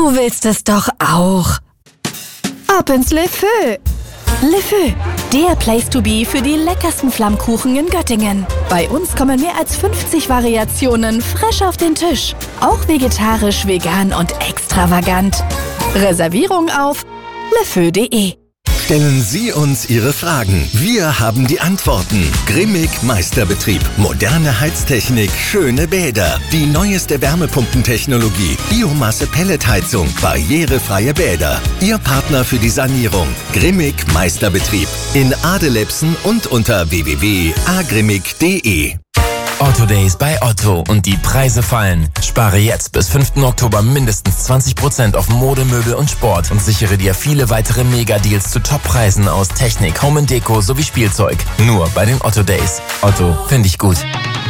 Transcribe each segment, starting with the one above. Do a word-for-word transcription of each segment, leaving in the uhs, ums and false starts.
Du willst es doch auch. Ab ins Le Feu. Le Feu, der Place to be für die leckersten Flammkuchen in Göttingen. Bei uns kommen mehr als fünfzig Variationen frisch auf den Tisch. Auch vegetarisch, vegan und extravagant. Reservierung auf lefeu punkt de. Stellen Sie uns Ihre Fragen. Wir haben die Antworten. Grimmig Meisterbetrieb. Moderne Heiztechnik, schöne Bäder. Die neueste Wärmepumpentechnologie. Biomasse-Pelletheizung. Barrierefreie Bäder. Ihr Partner für die Sanierung. Grimmig Meisterbetrieb. In Adelebsen und unter w w w punkt a grimmig punkt de. Otto Days bei Otto und die Preise fallen. Spare jetzt bis fünften Oktober mindestens zwanzig Prozent auf Mode, Möbel und Sport und sichere dir viele weitere Mega-Deals zu Top-Preisen aus Technik, Home and Deko sowie Spielzeug. Nur bei den Otto Days. Otto, finde ich gut.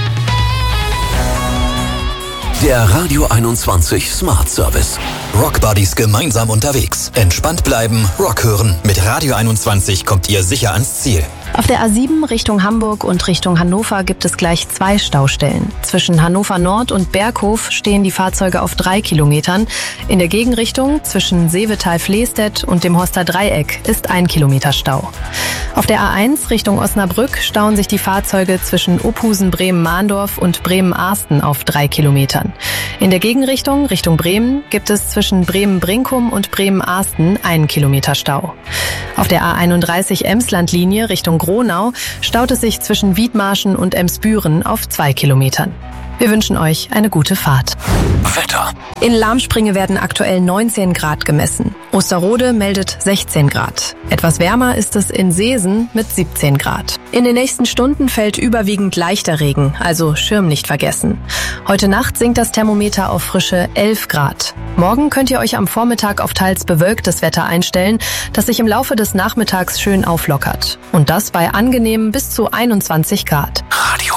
Der Radio einundzwanzig Smart Service. Rock Buddies gemeinsam unterwegs. Entspannt bleiben, Rock hören. Mit Radio einundzwanzig kommt ihr sicher ans Ziel. Auf der A sieben Richtung Hamburg und Richtung Hannover gibt es gleich zwei Staustellen. Zwischen Hannover Nord und Berghof stehen die Fahrzeuge auf drei Kilometern. In der Gegenrichtung zwischen Seevetal-Flehstedt und dem Horster Dreieck ist ein Kilometer Stau. Auf der A eins Richtung Osnabrück stauen sich die Fahrzeuge zwischen Ophusen, Bremen-Mahndorf und Bremen-Arsten auf drei Kilometern. In der Gegenrichtung Richtung Bremen gibt es zwischen Bremen-Brinkum und Bremen-Arsten einen Kilometer Stau. Auf der A einunddreißig Emsland-Linie Richtung Gronau staut es sich zwischen Wiedmarschen und Emsbüren auf zwei Kilometern. Wir wünschen euch eine gute Fahrt. Wetter. In Lahmspringe werden aktuell neunzehn Grad gemessen. Osterrode meldet sechzehn Grad. Etwas wärmer ist es in Seesen mit siebzehn Grad. In den nächsten Stunden fällt überwiegend leichter Regen, also Schirm nicht vergessen. Heute Nacht sinkt das Thermometer auf frische elf Grad. Morgen könnt ihr euch am Vormittag auf teils bewölktes Wetter einstellen, das sich im Laufe des Nachmittags schön auflockert. Und das bei angenehmen bis zu einundzwanzig Grad.